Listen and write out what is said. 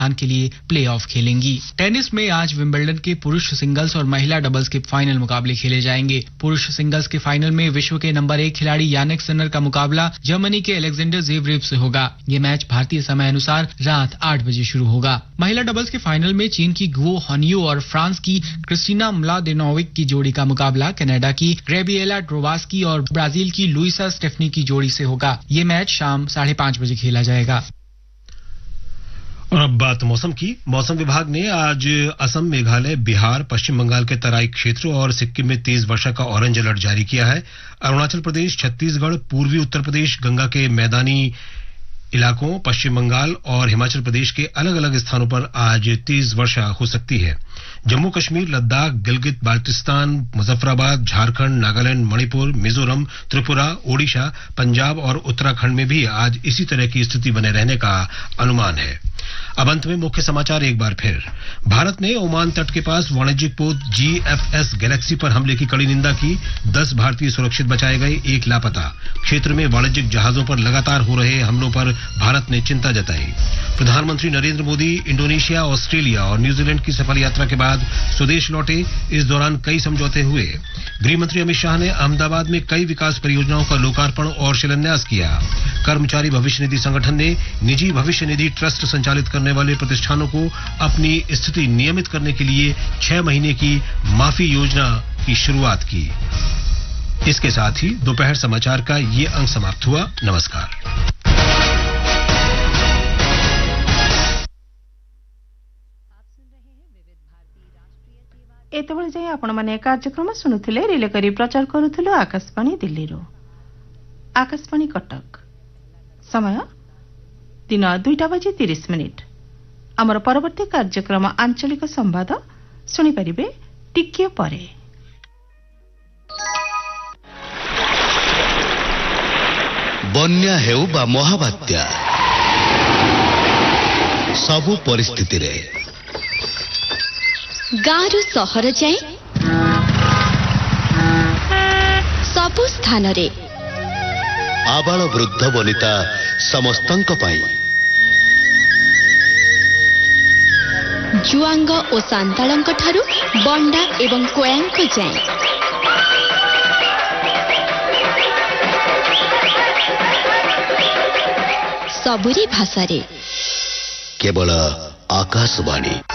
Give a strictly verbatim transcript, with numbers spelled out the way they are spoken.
स्थान के लिए प्ले ऑफ खेलेंगी। टेनिस में आज विंबलडन के पुरुष सिंगल्स और महिला डबल्स के फाइनल मुकाबले खेले जाएंगे। पुरुष सिंगल्स के फाइनल में विश्व के नंबर एक खिलाड़ी यानिक सिनर का मुकाबला जर्मनी के अलेक्जेंडर ज़वेरेव से होगा। ये मैच भारतीय समय अनुसार रात आठ बजे शुरू होगा। महिला डबल्स के फाइनल में चीन की गुओ हनियो और फ्रांस की क्रिस्टीना म्लादेनोविक की जोड़ी का मुकाबला कनाडा की ग्रेबिएला ड्रोवास्की और ब्राजील की लुइसा स्टेफनी की जोड़ी से होगा। ये मैच शाम साढ़े पांच बजे खेला जाएगा। और अब बात मौसम की। मौसम विभाग ने आज असम, मेघालय, बिहार, पश्चिम बंगाल के तराई क्षेत्रों और सिक्किम में तेज वर्षा का ऑरेंज अलर्ट जारी किया है। अरुणाचल प्रदेश, छत्तीसगढ़, पूर्वी उत्तर प्रदेश, गंगा के मैदानी इलाकों, पश्चिम बंगाल और हिमाचल प्रदेश के अलग अलग स्थानों पर आज तेज वर्षा हो सकती है। जम्मू कश्मीर, लद्दाख, गिलगित बाल्टिस्तान, मुजफ्फराबाद, झारखंड, नागालैंड, मणिपुर, मिजोरम, त्रिपुरा, ओडिशा, पंजाब और उत्तराखंड में भी आज इसी तरह की स्थिति बने रहने का अनुमान है। अब अंत में मुख्य समाचार एक बार फिर। भारत ने ओमान तट के पास वाणिज्यिक पोत जी एफ एस गैलेक्सी पर हमले की कड़ी निंदा की। दस भारतीय सुरक्षित बचाए गए, एक लापता। क्षेत्र में वाणिज्यिक जहाजों पर लगातार हो रहे हमलों पर भारत ने चिंता जताई। प्रधानमंत्री नरेंद्र मोदी इंडोनेशिया, ऑस्ट्रेलिया और न्यूजीलैंड की सफल यात्रा के बाद स्वदेश लौटे। इस दौरान कई समझौते हुए। गृहमंत्री अमित शाह ने अहमदाबाद में कई विकास परियोजनाओं का लोकार्पण और शिलान्यास किया। कर्मचारी भविष्य निधि संगठन ने निजी भविष्य निधि ट्रस्ट संचालित करने वाले प्रतिष्ठानों को अपनी स्थिति नियमित करने के लिए छह महीने की माफी योजना की शुरुआत की। इसके साथ ही दोपहर समाचार का ये अंक समाप्त हुआ। नमस्कार। एतबेले जाए आपण माने कार्यक्रम सुनुथिले रिले करी प्रचार करूथिलो आकाशवाणी दिल्ली रो। आकाशवाणी कटक समय दिन दुईटा बजे तीस मिनिट। आमर परवर्ती कार्यक्रम आंचलिक संवाद सुनी परिबे टिके परे। बन्या हेउ बा महाबात्या सबु परिस्थिति रे गारु सहर जाए सबु स्थान रे आबाल वृद्ध वनिता समस्तंक पाई जुआंग ओ सांतालंक ठारू बंडा एवं कोयांक जाए सबुरी भाषा रे केवल आकाशवाणी।